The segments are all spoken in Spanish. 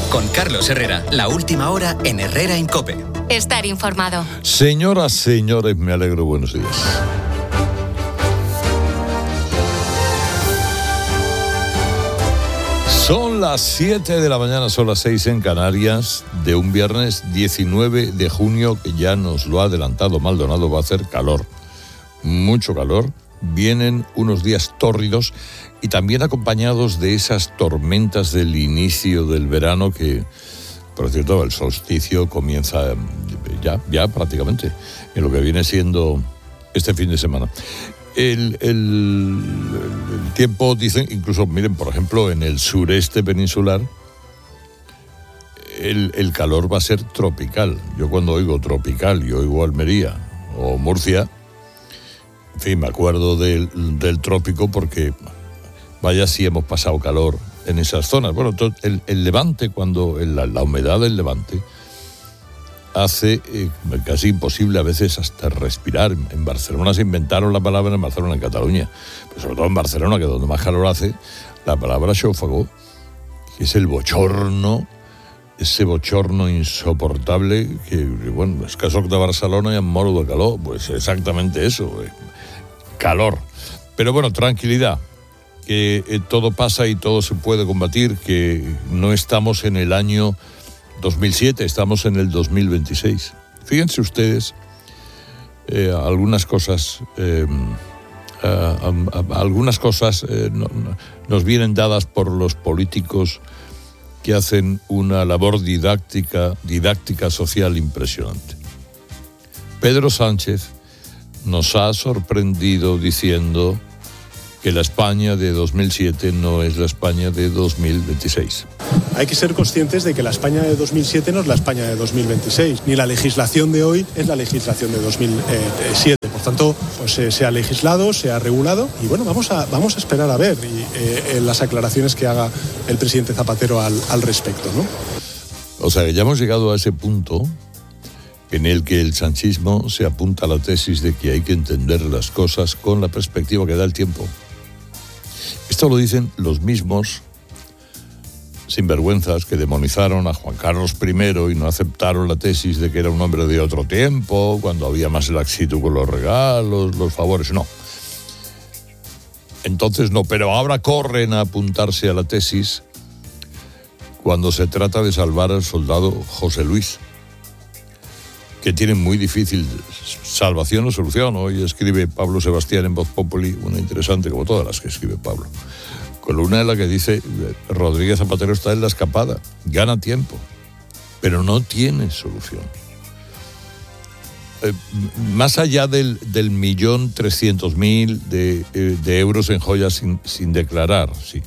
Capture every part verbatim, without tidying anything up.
Con Carlos Herrera, la última hora en Herrera en COPE. Estar informado. Señoras, señores, me alegro, buenos días. Son las siete de la mañana, son las seis en Canarias, de un viernes diecinueve de junio, que ya nos lo ha adelantado Maldonado, va a hacer calor, mucho calor. Vienen unos días tórridos y también acompañados de esas tormentas del inicio del verano que, por cierto, el solsticio comienza ya, ya prácticamente, en lo que viene siendo este fin de semana. El, el, el tiempo, dicen, incluso, miren, por ejemplo, en el sureste peninsular, el, el calor va a ser tropical. Yo cuando oigo tropical y oigo Almería o Murcia, en fin, me acuerdo del, del trópico porque, vaya, si hemos pasado calor en esas zonas. Bueno, el, el levante, cuando el, la, la humedad del levante hace eh, casi imposible a veces hasta respirar. En Barcelona se inventaron la palabra, en Barcelona, en Cataluña, pero sobre todo en Barcelona, que es donde más calor hace, la palabra xófago, que es el bochorno, ese bochorno insoportable que, bueno, es que soc de Barcelona y em moro de calor, pues exactamente eso, eh, calor. Pero bueno, tranquilidad, que eh, todo pasa y todo se puede combatir, que no estamos en el año dos mil siete, estamos en el dos mil veintiséis. Fíjense ustedes, eh, algunas cosas, eh, a, a, a, algunas cosas eh, no, no, nos vienen dadas por los políticos que hacen una labor didáctica, didáctica social impresionante. Pedro Sánchez nos ha sorprendido diciendo que la España de dos mil siete no es la España de dos mil veintiséis. Hay que ser conscientes de que la España de dos mil siete no es la España de dos mil veintiséis, ni la legislación de hoy es la legislación de dos mil siete. Por tanto, pues eh, se ha legislado, se ha regulado y bueno, vamos a, vamos a esperar a ver y, eh, las aclaraciones que haga el presidente Zapatero al, al respecto, ¿no? O sea, que ya hemos llegado a ese punto en el que el sanchismo se apunta a la tesis de que hay que entender las cosas con la perspectiva que da el tiempo. Esto lo dicen los mismos sinvergüenzas que demonizaron a Juan Carlos primero y no aceptaron la tesis de que era un hombre de otro tiempo, cuando había más laxitud con los regalos, los favores, no. Entonces no, pero ahora corren a apuntarse a la tesis cuando se trata de salvar al soldado José Luis, que tiene muy difícil salvación o solución. Hoy escribe Pablo Sebastián en Voz Populi, una interesante, como todas las que escribe Pablo, columna en la que dice: Rodríguez Zapatero está en la escapada, gana tiempo, pero no tiene solución. Eh, más allá del, del millón trescientos mil de, eh, de euros en joyas sin, sin declarar, sí.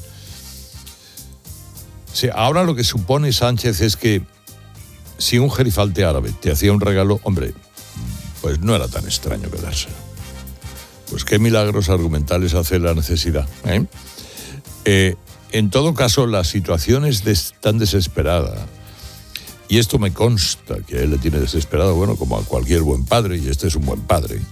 Sí. Ahora lo que supone Sánchez es que si un gerifalte árabe te hacía un regalo, hombre, pues no era tan extraño quedárselo. Pues qué milagros argumentales hace la necesidad, ¿eh? Eh, en todo caso, la situación es des, tan desesperada, y esto me consta que a él le tiene desesperado, bueno, como a cualquier buen padre, y este es un buen padre,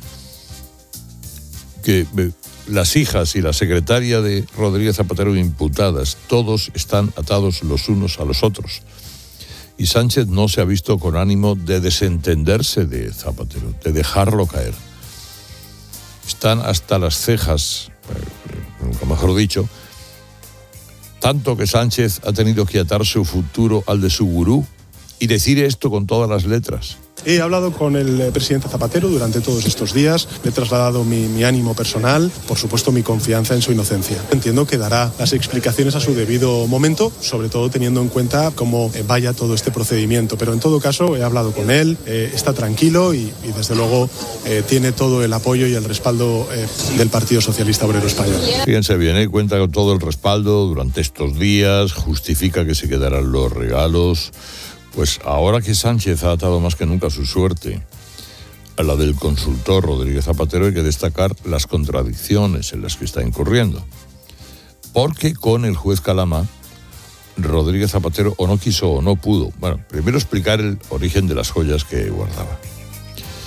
que eh, las hijas y la secretaria de Rodríguez Zapatero imputadas, todos están atados los unos a los otros. Y Sánchez no se ha visto con ánimo de desentenderse de Zapatero, de dejarlo caer. Están hasta las cejas, nunca mejor dicho, tanto que Sánchez ha tenido que atar su futuro al de su gurú y decir esto con todas las letras. He hablado con el presidente Zapatero durante todos estos días, le he trasladado mi, mi ánimo personal, por supuesto mi confianza en su inocencia. Entiendo que dará las explicaciones a su debido momento, sobre todo teniendo en cuenta cómo vaya todo este procedimiento. Pero en todo caso he hablado con él, eh, está tranquilo y, y desde luego eh, tiene todo el apoyo y el respaldo eh, del Partido Socialista Obrero Español. Fíjense bien, ¿eh? Cuenta con todo el respaldo durante estos días, justifica que se quedarán los regalos. Pues ahora que Sánchez ha atado más que nunca su suerte a la del consultor Rodríguez Zapatero, hay que destacar las contradicciones en las que está incurriendo. Porque con el juez Calama, Rodríguez Zapatero o no quiso o no pudo, bueno, primero explicar el origen de las joyas que guardaba.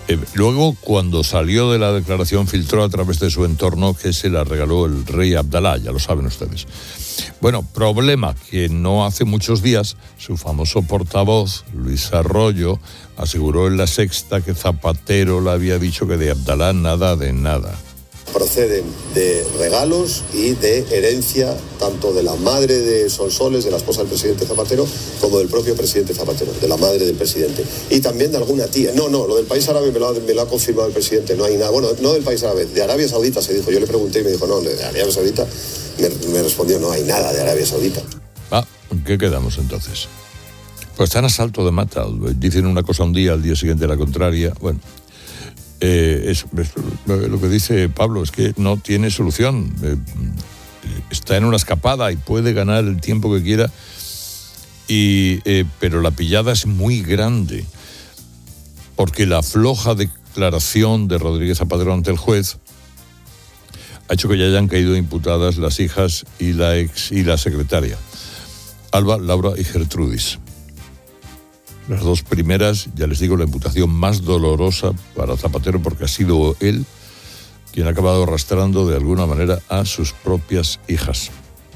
Eh, luego, cuando salió de la declaración, filtró a través de su entorno que se la regaló el rey Abdalá, ya lo saben ustedes. Bueno, problema que no hace muchos días su famoso portavoz, Luis Arroyo, aseguró en La Sexta que Zapatero le había dicho que de Abdalá nada de nada. Proceden de regalos y de herencia tanto de la madre de Sonsoles, de la esposa del presidente Zapatero, como del propio presidente Zapatero, de la madre del presidente. Y también de alguna tía. No, no, lo del país árabe me lo, ha, me lo ha confirmado el presidente, no hay nada. Bueno, no del país árabe, de Arabia Saudita se dijo. Yo le pregunté y me dijo, no, de Arabia Saudita. Me, me respondió, no hay nada de Arabia Saudita. Ah, ¿en qué quedamos entonces? Pues están a salto de mata. Dicen una cosa un día, al día siguiente la contraria. Bueno. Eh, es, es, lo que dice Pablo es que no tiene solución, eh, está en una escapada y puede ganar el tiempo que quiera, y, eh, pero la pillada es muy grande, porque la floja declaración de Rodríguez Zapatero ante el juez ha hecho que ya hayan caído imputadas las hijas y la ex y la secretaria, Alba, Laura y Gertrudis. Las dos primeras, ya les digo, la imputación más dolorosa para Zapatero, porque ha sido él quien ha acabado arrastrando de alguna manera a sus propias hijas.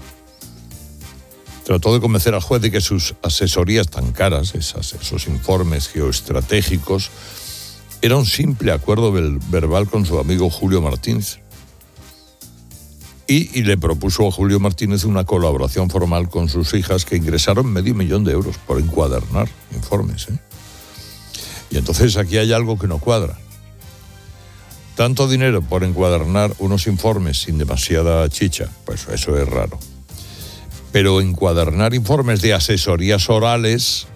Trató de convencer al juez de que sus asesorías tan caras, esas, esos informes geoestratégicos, era un simple acuerdo verbal con su amigo Julio Martínez. Y, y le propuso a Julio Martínez una colaboración formal con sus hijas, que ingresaron medio millón de euros por encuadernar informes, ¿eh? Y entonces aquí hay algo que no cuadra. Tanto dinero por encuadernar unos informes sin demasiada chicha, pues eso es raro. Pero encuadernar informes de asesorías orales,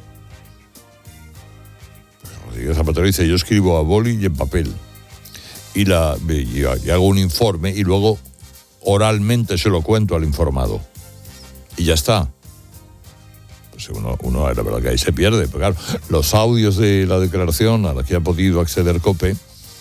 Rodríguez Zapatero dice, yo escribo a boli y en papel, y, la, y, y hago un informe y luego oralmente se lo cuento al informado y ya está. Pues uno, uno la verdad que ahí se pierde, pero claro, los audios de la declaración a la que ha podido acceder COPE,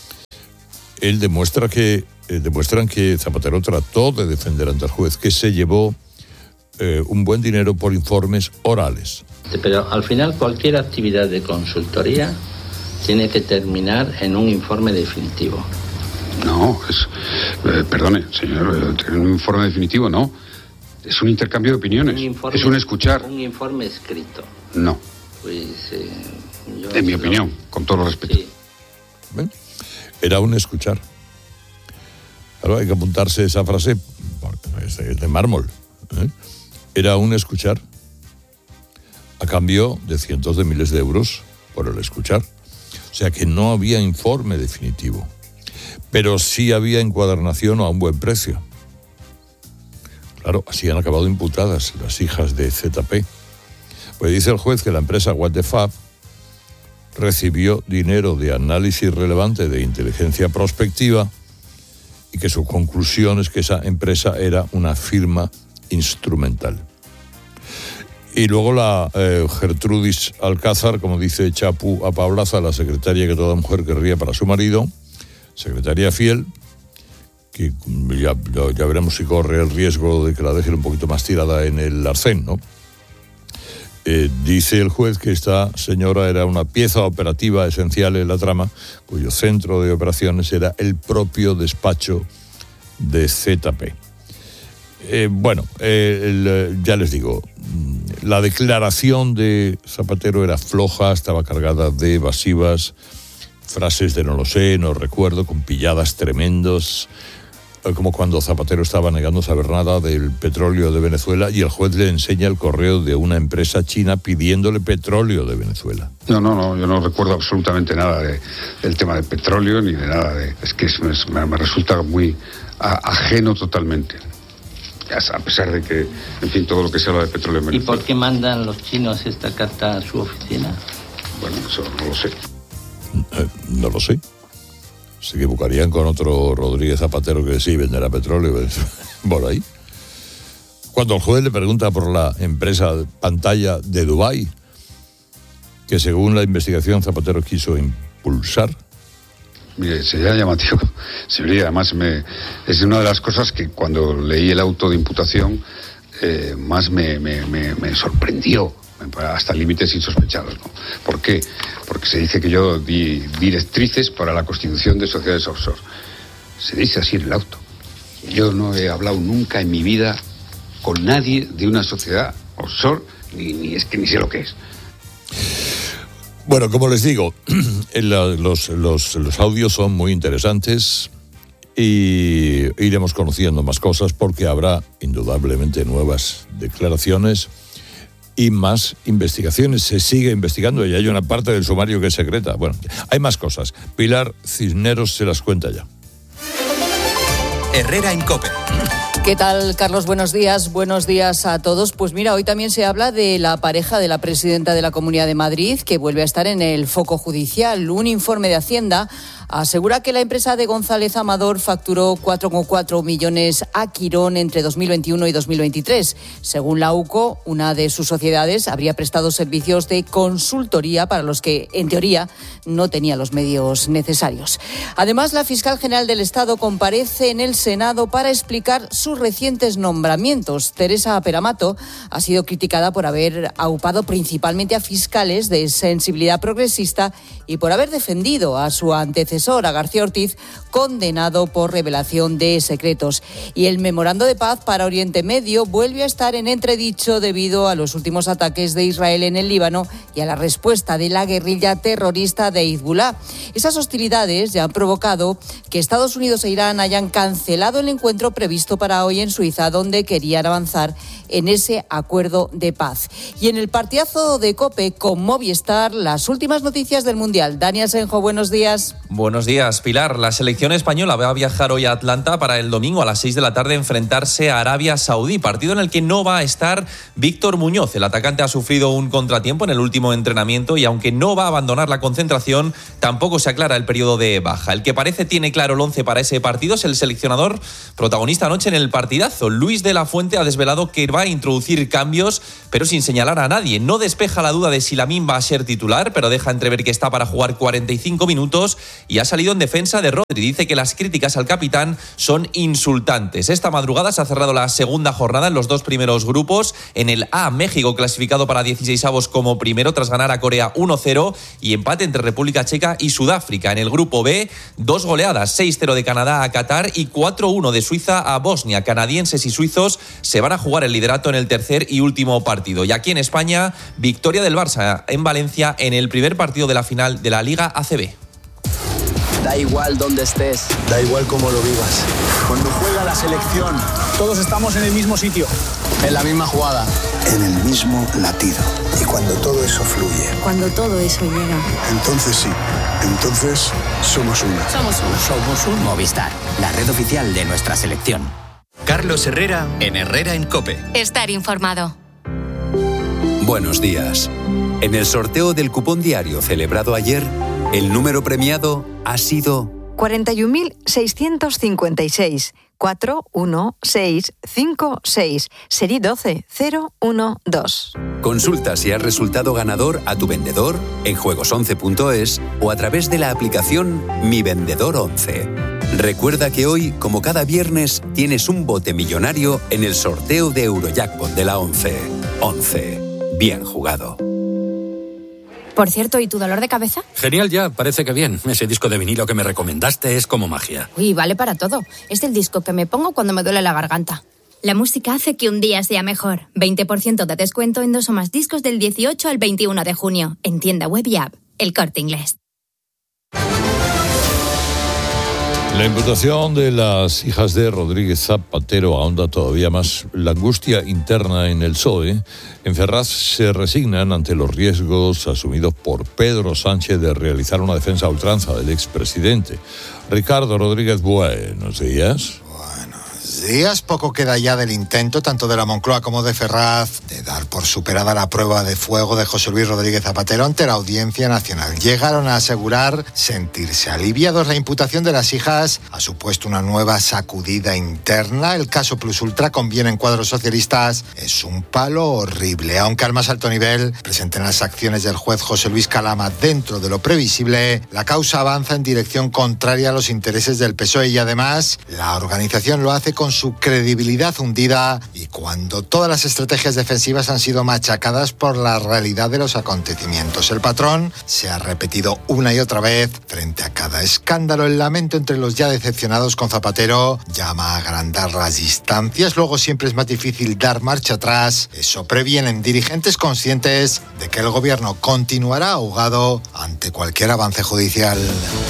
él demuestra que eh, demuestran que Zapatero trató de defender ante el juez, que se llevó eh, un buen dinero por informes orales. Pero al final cualquier actividad de consultoría tiene que terminar en un informe definitivo. No, es, eh, perdone, señor, un informe definitivo no. Es un intercambio de opiniones. Un informe, es un escuchar. Un informe escrito. No. Pues, eh, yo en mi no, opinión, con todo respeto. Sí. ¿Ven? Era un escuchar. Claro, hay que apuntarse esa frase, porque es de, es de mármol, ¿eh? Era un escuchar a cambio de cientos de miles de euros por el escuchar. O sea que no había informe definitivo, pero sí había encuadernación a un buen precio. Claro, así han acabado imputadas las hijas de Z P. Pues dice el juez que la empresa What the Fab recibió dinero de análisis relevante de inteligencia prospectiva y que su conclusión es que esa empresa era una firma instrumental. Y luego la eh, Gertrudis Alcázar, como dice Chapu a Paulaza, la secretaria que toda mujer querría para su marido, secretaria fiel, que ya, ya veremos si corre el riesgo de que la dejen un poquito más tirada en el arcén, ¿no? Eh, dice el juez que esta señora era una pieza operativa esencial en la trama, cuyo centro de operaciones era el propio despacho de Z P. Eh, bueno, eh, el, ya les digo, la declaración de Zapatero era floja, estaba cargada de evasivas, frases de no lo sé, no recuerdo, con pilladas tremendos, como cuando Zapatero estaba negando saber nada del petróleo de Venezuela y el juez le enseña el correo de una empresa china pidiéndole petróleo de Venezuela. No, no, no, yo no recuerdo absolutamente nada de, del tema del petróleo ni de nada de... Es que es, me, me resulta muy a, ajeno totalmente. A pesar de que, en fin, todo lo que se habla de petróleo en Venezuela. ¿Y por qué mandan los chinos esta carta a su oficina? Bueno, eso no lo sé. Eh, no lo sé. Se equivocarían con otro Rodríguez Zapatero que sí venderá petróleo por ahí. Cuando el juez le pregunta por la empresa Pantalla de Dubái, que según la investigación Zapatero quiso impulsar. Mire, sería llamativo, señoría, además me, es una de las cosas que cuando leí el auto de imputación eh, más me, me, me, me sorprendió hasta límites insospechados, ¿no? ¿Por qué? Porque se dice que yo di directrices para la constitución de sociedades offshore. Se dice así en el auto. Yo no he hablado nunca en mi vida con nadie de una sociedad offshore, ni, ni es que ni sé lo que es. Bueno, como les digo, los, los, los audios son muy interesantes y iremos conociendo más cosas porque habrá indudablemente nuevas declaraciones y más investigaciones. Se sigue investigando y hay una parte del sumario que es secreta. Bueno, hay más cosas. Pilar Cisneros se las cuenta ya. Herrera en COPE. ¿Qué tal, Carlos? Buenos días. Buenos días a todos. Pues mira, hoy también se habla de la pareja de la presidenta de la Comunidad de Madrid, que vuelve a estar en el foco judicial. Un informe de Hacienda asegura que la empresa de González Amador facturó cuatro coma cuatro millones a Quirón entre dos mil veintiuno y dos mil veintitrés. Según la U C O, una de sus sociedades habría prestado servicios de consultoría para los que, en teoría, no tenía los medios necesarios. Además, la fiscal general del Estado comparece en el Senado para explicar sus recientes nombramientos. Teresa Peramato ha sido criticada por haber aupado principalmente a fiscales de sensibilidad progresista y por haber defendido a su antecesor, a García Ortiz, condenado por revelación de secretos. Y el memorando de paz para Oriente Medio vuelve a estar en entredicho debido a los últimos ataques de Israel en el Líbano y a la respuesta de la guerrilla terrorista de Hezbollah. Esas hostilidades ya han provocado que Estados Unidos e Irán hayan cancelado el encuentro previsto para hoy en Suiza, donde querían avanzar en ese acuerdo de paz. Y en el partidazo de COPE con Movistar, las últimas noticias del Mundial. Dani Asenjo, buenos días. Buenos días, Pilar. La selección española va a viajar hoy a Atlanta para el domingo a las seis de la tarde enfrentarse a Arabia Saudí, partido en el que no va a estar Víctor Muñoz. El atacante ha sufrido un contratiempo en el último entrenamiento y aunque no va a abandonar la concentración, tampoco se aclara el periodo de baja. El que parece tiene claro el once para ese partido es el seleccionador protagonista anoche en el partidazo. Luis de la Fuente ha desvelado que va a introducir cambios, pero sin señalar a nadie. No despeja la duda de si Lamine va a ser titular, pero deja entrever que está para jugar cuarenta y cinco minutos y ha salido en defensa de Rodri. Dice que las críticas al capitán son insultantes. Esta madrugada se ha cerrado la segunda jornada en los dos primeros grupos. En el A, México clasificado para dieciseisavos como primero tras ganar a Corea uno cero y empate entre República Checa y Sudáfrica. En el grupo B, dos goleadas, seis cero de Canadá a Qatar y cuatro uno de Suiza a Bosnia. Canadienses y suizos se van a jugar el liderato en el tercer y último partido. Y aquí en España, victoria del Barça en Valencia en el primer partido de la final de la Liga A C B. Da igual dónde estés, da igual cómo lo vivas. Cuando juega la selección, todos estamos en el mismo sitio, en la misma jugada, en el mismo latido. Y cuando todo eso fluye, cuando todo eso llega, entonces sí, entonces somos uno. Somos uno. Somos uno. Movistar, la red oficial de nuestra selección. Carlos Herrera en Herrera en COPE. Estar informado. Buenos días. En el sorteo del cupón diario celebrado ayer, el número premiado ha sido cuarenta y un mil seiscientos cincuenta y seis, cuatro uno seis cinco seis, serie doce cero uno dos. Consulta si has resultado ganador a tu vendedor en juegos once punto es o a través de la aplicación Mi Vendedor once. Recuerda que hoy, como cada viernes, tienes un bote millonario en el sorteo de Eurojackpot de la once. once. Bien jugado. Por cierto, ¿y tu dolor de cabeza? Genial ya, parece que bien. Ese disco de vinilo que me recomendaste es como magia. Uy, vale para todo. Es el disco que me pongo cuando me duele la garganta. La música hace que un día sea mejor. veinte por ciento de descuento en dos o más discos del dieciocho al veintiuno de junio. En tienda web y app. El Corte Inglés. La imputación de las hijas de Rodríguez Zapatero ahonda todavía más la angustia interna en el P S O E. En Ferraz se resignan ante los riesgos asumidos por Pedro Sánchez de realizar una defensa a ultranza del expresidente. Ricardo Rodríguez, buenos días. Días, poco queda ya del intento, tanto de la Moncloa como de Ferraz, de dar por superada la prueba de fuego de José Luis Rodríguez Zapatero ante la Audiencia Nacional. Llegaron a asegurar sentirse aliviados. La imputación de las hijas ha supuesto una nueva sacudida interna. El caso Plus Ultra, conviene en cuadros socialistas, es un palo horrible. Aunque al más alto nivel presenten las acciones del juez José Luis Calama dentro de lo previsible, la causa avanza en dirección contraria a los intereses del P S O E y además la organización lo hace con su credibilidad hundida y cuando todas las estrategias defensivas han sido machacadas por la realidad de los acontecimientos. El patrón se ha repetido una y otra vez frente a cada escándalo. El lamento entre los ya decepcionados con Zapatero llama a agrandar las distancias. Luego siempre es más difícil dar marcha atrás. Eso previenen dirigentes conscientes de que el gobierno continuará ahogado ante cualquier avance judicial.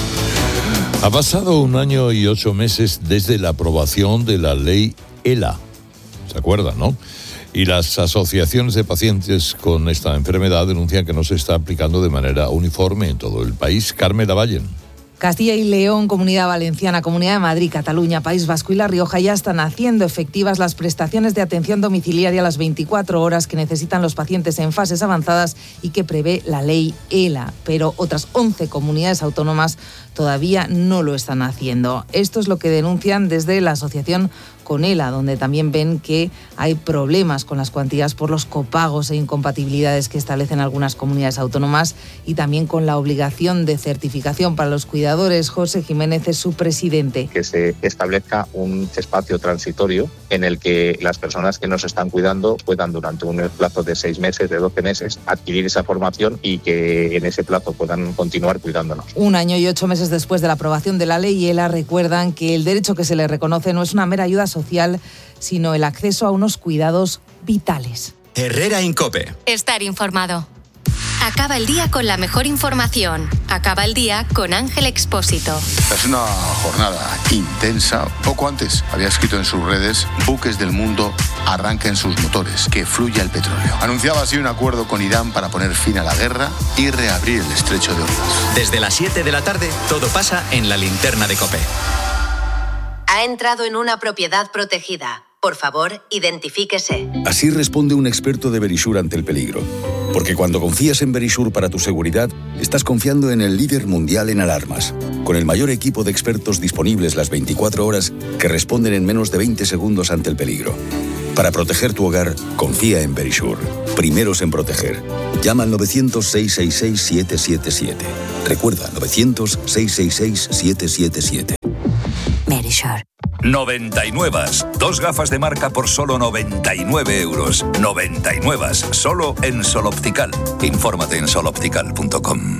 Ha pasado un año y ocho meses desde la aprobación de la ley ELA. ¿Se acuerdan, no? Y las asociaciones de pacientes con esta enfermedad denuncian que no se está aplicando de manera uniforme en todo el país. Carmen Lavallen. Castilla y León, Comunidad Valenciana, Comunidad de Madrid, Cataluña, País Vasco y La Rioja ya están haciendo efectivas las prestaciones de atención domiciliaria a las veinticuatro horas que necesitan los pacientes en fases avanzadas y que prevé la ley ELA. Pero otras once comunidades autónomas todavía no lo están haciendo. Esto es lo que denuncian desde la asociación Conela, donde también ven que hay problemas con las cuantías por los copagos e incompatibilidades que establecen algunas comunidades autónomas y también con la obligación de certificación para los cuidadores. José Jiménez es su presidente. Que se establezca un espacio transitorio en el que las personas que nos están cuidando puedan durante un plazo de seis meses, de doce meses, adquirir esa formación y que en ese plazo puedan continuar cuidándonos. Un año y ocho meses después de la aprobación de la ley ELA, recuerdan que el derecho que se le reconoce no es una mera ayuda social, sino el acceso a unos cuidados vitales. Herrera Incope. Estar informado. Acaba el día con la mejor información. Acaba el día con Ángel Expósito. Es una jornada intensa. Poco antes había escrito en sus redes: buques del mundo arranquen sus motores, que fluya el petróleo. Anunciaba así un acuerdo con Irán para poner fin a la guerra y reabrir el estrecho de Hormuz. Desde las siete de la tarde, todo pasa en la linterna de COPE. Ha entrado en una propiedad protegida. Por favor, identifíquese. Así responde un experto de Verisur ante el peligro. Porque cuando confías en Verisur para tu seguridad, estás confiando en el líder mundial en alarmas, con el mayor equipo de expertos disponibles las veinticuatro horas que responden en menos de veinte segundos ante el peligro. Para proteger tu hogar, confía en Verisur. Primeros en proteger. Llama al novecientos, seiscientos sesenta y seis, siete siete siete. Recuerda, novecientos, seiscientos sesenta y seis, siete siete siete. Verisur. noventa y nueve. Dos gafas de marca por solo noventa y nueve euros. noventa y nueve. Solo en Sol Optical. Infórmate en sol optical punto com.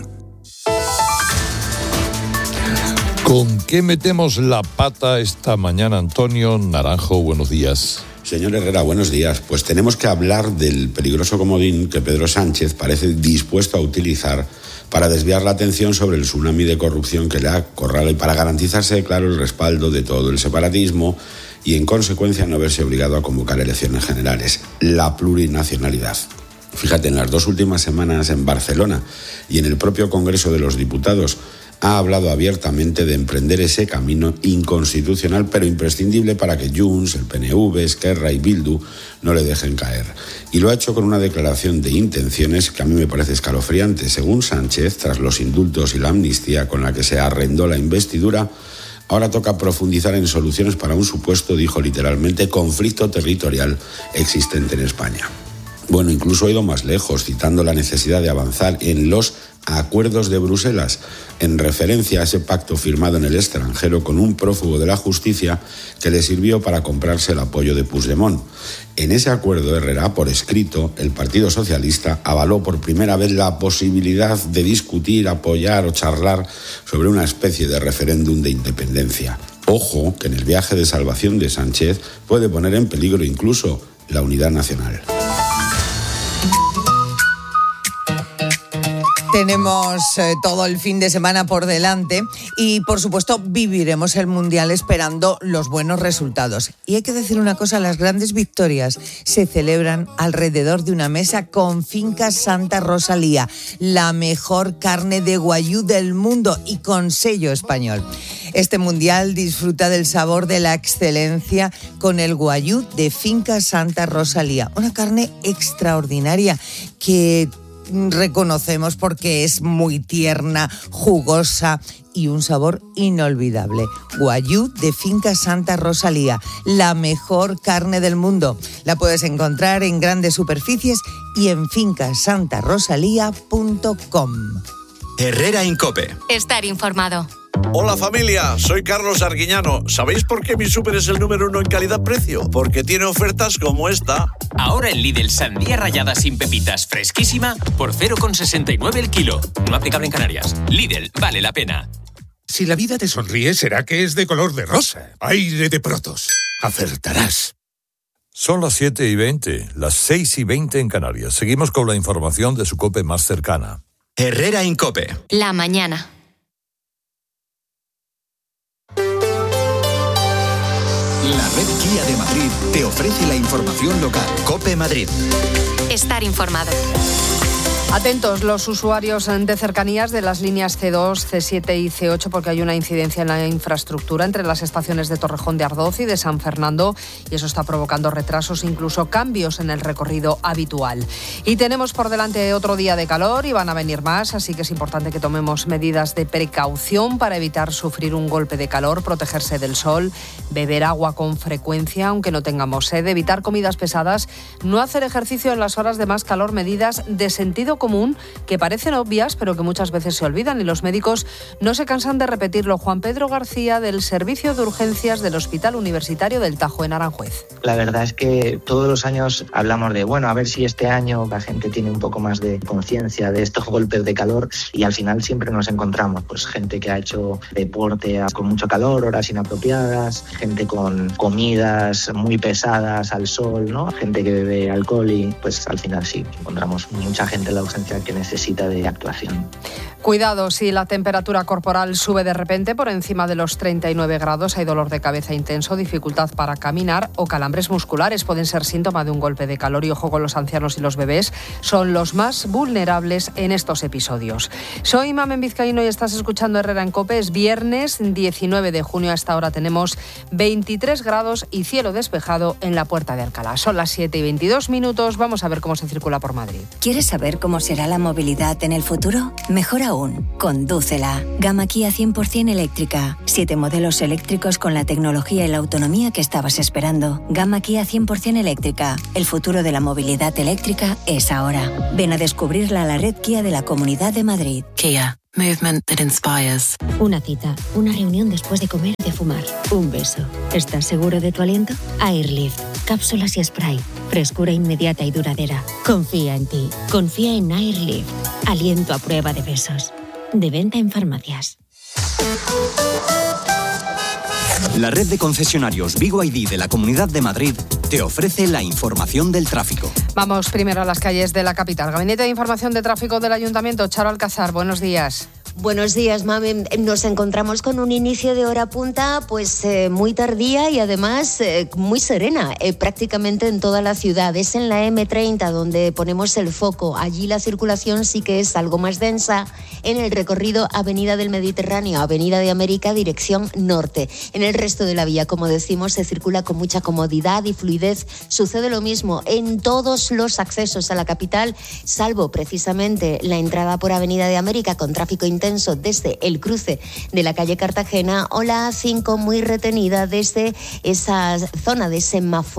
¿Con qué metemos la pata esta mañana, Antonio Naranjo? Buenos días. Señor Herrera, buenos días. Pues tenemos que hablar del peligroso comodín que Pedro Sánchez parece dispuesto a utilizar para desviar la atención sobre el tsunami de corrupción que le acorrala y para garantizarse, claro, el respaldo de todo el separatismo y, en consecuencia, no verse obligado a convocar elecciones generales. La plurinacionalidad. Fíjate, en las dos últimas semanas en Barcelona y en el propio Congreso de los Diputados ha hablado abiertamente de emprender ese camino inconstitucional pero imprescindible para que Junts, el P N V, Esquerra y Bildu no le dejen caer. Y lo ha hecho con una declaración de intenciones que a mí me parece escalofriante. Según Sánchez, tras los indultos y la amnistía con la que se arrendó la investidura, ahora toca profundizar en soluciones para un supuesto, dijo literalmente, conflicto territorial existente en España. Bueno, incluso ha ido más lejos, citando la necesidad de avanzar en los acuerdos de Bruselas, en referencia a ese pacto firmado en el extranjero con un prófugo de la justicia que le sirvió para comprarse el apoyo de Puigdemont. En ese acuerdo, Herrera, por escrito, el Partido Socialista avaló por primera vez la posibilidad de discutir, apoyar o charlar sobre una especie de referéndum de independencia. Ojo, que en el viaje de salvación de Sánchez puede poner en peligro incluso la unidad nacional. Tenemos eh, todo el fin de semana por delante y, por supuesto, viviremos el Mundial esperando los buenos resultados. Y hay que decir una cosa, las grandes victorias se celebran alrededor de una mesa con Finca Santa Rosalía, la mejor carne de guayú del mundo y con sello español. Este Mundial disfruta del sabor de la excelencia con el guayú de Finca Santa Rosalía, una carne extraordinaria que reconocemos porque es muy tierna, jugosa y un sabor inolvidable. Guayú de Finca Santa Rosalía, la mejor carne del mundo. La puedes encontrar en grandes superficies y en finca santa rosalía punto com. Herrera Incope. Estar informado. Hola familia, soy Carlos Arguiñano. ¿Sabéis por qué mi súper es el número uno en calidad-precio? Porque tiene ofertas como esta. Ahora en Lidl, sandía rallada sin pepitas, fresquísima, por cero coma sesenta y nueve el kilo. No aplicable en Canarias. Lidl, vale la pena. Si la vida te sonríe, será que es de color de rosa. Aire de Protos. Acertarás. Son las siete y veinte, las seis y veinte en Canarias. Seguimos con la información de su COPE más cercana. Herrera Incope. La mañana. La red Kia de Madrid te ofrece la información local. COPE Madrid. Estar informado. Atentos los usuarios de cercanías de las líneas ce dos, ce siete y ce ocho porque hay una incidencia en la infraestructura entre las estaciones de Torrejón de Ardoz y de San Fernando y eso está provocando retrasos, incluso cambios en el recorrido habitual. Y tenemos por delante otro día de calor y van a venir más, así que es importante que tomemos medidas de precaución para evitar sufrir un golpe de calor, protegerse del sol, beber agua con frecuencia aunque no tengamos sed, evitar comidas pesadas, no hacer ejercicio en las horas de más calor, medidas de sentido común que parecen obvias pero que muchas veces se olvidan y los médicos no se cansan de repetirlo. Juan Pedro García del Servicio de Urgencias del Hospital Universitario del Tajo en Aranjuez. La verdad es que todos los años hablamos de, bueno, a ver si este año la gente tiene un poco más de conciencia de estos golpes de calor y al final siempre nos encontramos pues gente que ha hecho deporte con mucho calor, horas inapropiadas, gente con comidas muy pesadas al sol, ¿no? Gente que bebe alcohol y pues al final sí, encontramos mucha gente en la urgencia que necesita de actuación. Cuidado, si la temperatura corporal sube de repente por encima de los treinta y nueve grados, hay dolor de cabeza intenso, dificultad para caminar o calambres musculares. Pueden ser síntoma de un golpe de calor y ojo con los ancianos y los bebés. Son los más vulnerables en estos episodios. Soy Mamen Vizcaíno y estás escuchando Herrera en COPE. Es viernes diecinueve de junio. A esta hora tenemos veintitrés grados y cielo despejado en la Puerta de Alcalá. Son las siete y veintidós minutos. Vamos a ver cómo se circula por Madrid. ¿Quieres saber cómo será la movilidad en el futuro? Mejor aún, condúcela. Gama Kia cien por ciento eléctrica. Siete modelos eléctricos con la tecnología y la autonomía que estabas esperando. Gama Kia cien por ciento eléctrica. El futuro de la movilidad eléctrica es ahora. Ven a descubrirla a la red Kia de la Comunidad de Madrid. Kia. Movement that inspires. Una cita, una reunión después de comer y de fumar, un beso. ¿Estás seguro de tu aliento? Airlift. Cápsulas y spray. Frescura inmediata y duradera. Confía en ti. Confía en Airlift. Aliento a prueba de besos. De venta en farmacias. La red de concesionarios B Y D de la Comunidad de Madrid te ofrece la información del tráfico. Vamos primero a las calles de la capital. Gabinete de Información de Tráfico del Ayuntamiento, Charo Alcázar, buenos días. Buenos días, Mami. Nos encontramos con un inicio de hora punta pues eh, muy tardía y además eh, muy serena, eh, prácticamente en toda la ciudad. Es en la eme treinta donde ponemos el foco. Allí la circulación sí que es algo más densa en el recorrido Avenida del Mediterráneo, Avenida de América, dirección norte. En el resto de la vía, como decimos, se circula con mucha comodidad y fluidez. Sucede lo mismo en todos los accesos a la capital, salvo precisamente la entrada por Avenida de América con tráfico intenso desde el cruce de la calle Cartagena o la A cinco muy retenida desde esa zona de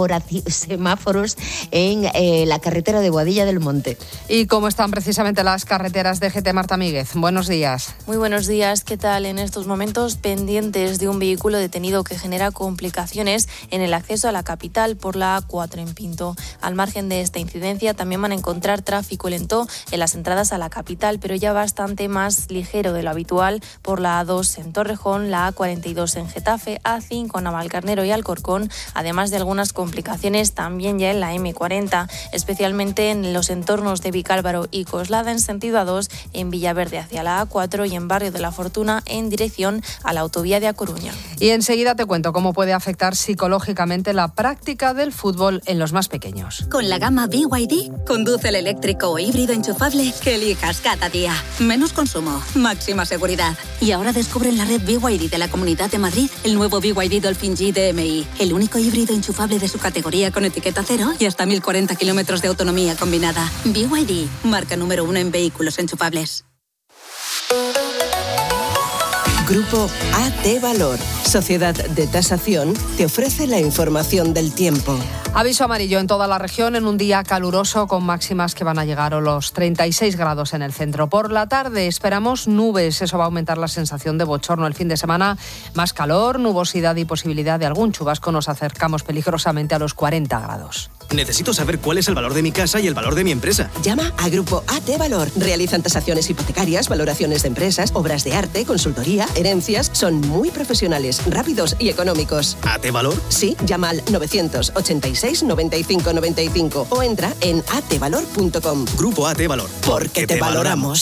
semáforos en eh, la carretera de Boadilla del Monte. ¿Y cómo están precisamente las carreteras de G T? Marta Míguez, buenos días. Muy buenos días, ¿qué tal? En estos momentos pendientes de un vehículo detenido que genera complicaciones en el acceso a la capital por la A cuatro en Pinto. Al margen de esta incidencia también van a encontrar tráfico lento en las entradas a la capital, pero ya bastante más ligero de lo habitual por la A dos en Torrejón, la A cuarenta y dos en Getafe, A cinco en Navalcarnero y Alcorcón, además de algunas complicaciones también ya en la eme cuarenta, especialmente en los entornos de Vicálvaro y Coslada en sentido A dos, en Villaverde hacia la A cuatro y en Barrio de la Fortuna en dirección a la autovía de A Coruña. Y enseguida te cuento cómo puede afectar psicológicamente la práctica del fútbol en los más pequeños. Con la gama B Y D, conduce el eléctrico o híbrido enchufable que elijas cada día. Menos consumo, máxima seguridad. Y ahora descubre en la red B Y D de la Comunidad de Madrid el nuevo B Y D Dolphin G D M I, el único híbrido enchufable de su categoría con etiqueta cero y hasta mil cuarenta kilómetros de autonomía combinada. B Y D, marca número uno en vehículos enchufables. Grupo A T Valor. Sociedad de Tasación te ofrece la información del tiempo. Aviso amarillo en toda la región en un día caluroso con máximas que van a llegar a los treinta y seis grados en el centro. Por la tarde esperamos nubes, eso va a aumentar la sensación de bochorno. El fin de semana más calor, nubosidad y posibilidad de algún chubasco. Nos acercamos peligrosamente a los cuarenta grados. Necesito saber cuál es el valor de mi casa y el valor de mi empresa. Llama a Grupo A T Valor. Realizan tasaciones hipotecarias, valoraciones de empresas, obras de arte, consultoría, herencias. Son muy profesionales, rápidos y económicos. ¿A T Valor? Sí, llama al novecientos ochenta y seis noventa y cinco noventa y cinco o entra en a t valor punto com. Grupo A T Valor. Porque te, te valoramos.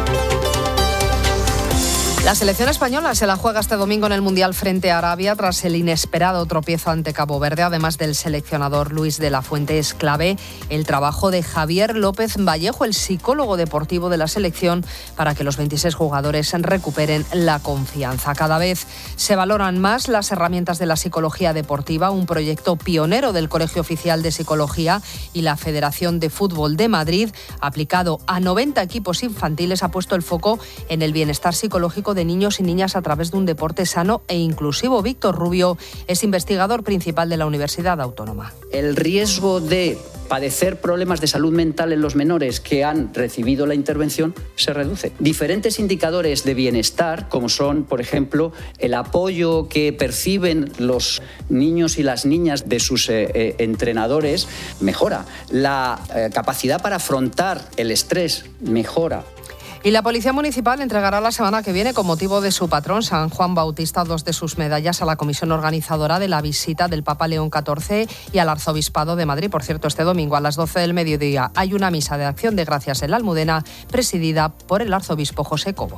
La selección española se la juega este domingo en el Mundial frente a Arabia tras el inesperado tropiezo ante Cabo Verde. Además del seleccionador Luis de la Fuente, es clave el trabajo de Javier López Vallejo, el psicólogo deportivo de la selección, para que los veintiséis jugadores recuperen la confianza. Cada vez se valoran más las herramientas de la psicología deportiva, un proyecto pionero del Colegio Oficial de Psicología y la Federación de Fútbol de Madrid, aplicado a noventa equipos infantiles, ha puesto el foco en el bienestar psicológico de niños y niñas a través de un deporte sano e inclusivo. Víctor Rubio es investigador principal de la Universidad Autónoma. El riesgo de padecer problemas de salud mental en los menores que han recibido la intervención se reduce. Diferentes indicadores de bienestar, como son, por ejemplo, el apoyo que perciben los niños y las niñas de sus eh, eh, entrenadores, mejora. La eh, capacidad para afrontar el estrés mejora. Y la Policía Municipal entregará la semana que viene, con motivo de su patrón, San Juan Bautista, dos de sus medallas a la comisión organizadora de la visita del Papa León catorce y al Arzobispado de Madrid. Por cierto, este domingo a las doce del mediodía hay una misa de acción de gracias en la Almudena, presidida por el arzobispo José Cobo.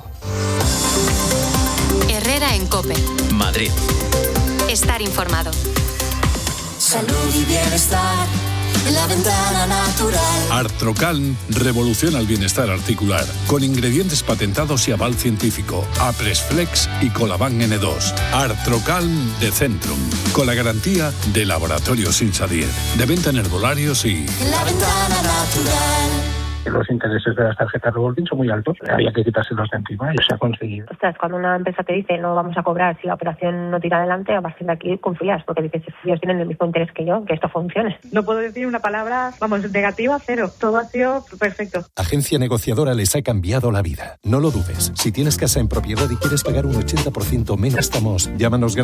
Herrera en COPE. Madrid. Estar informado. Salud y bienestar en la ventana natural. Artrocalm revoluciona el bienestar articular con ingredientes patentados y aval científico. Apresflex y Colaban ene dos. Artrocalm de Centrum, con la garantía de Laboratorios Insadier. De venta en herbolarios y... En la ventana natural. Los intereses de las tarjetas revolving son muy altos, había que quitárselos de encima y se ha conseguido. Ostras, cuando una empresa te dice no vamos a cobrar si la operación no tira adelante, a partir de aquí confías, porque dices, ellos tienen el mismo interés que yo, que esto funcione. No puedo decir una palabra, vamos, negativa, cero. Todo ha sido perfecto. Agencia Negociadora les ha cambiado la vida. No lo dudes. Si tienes casa en propiedad y quieres pagar un ochenta por ciento menos, estamos, llámanos gratis.